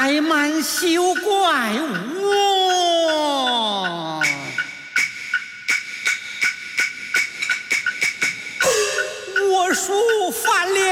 怠慢休怪我。我属犯了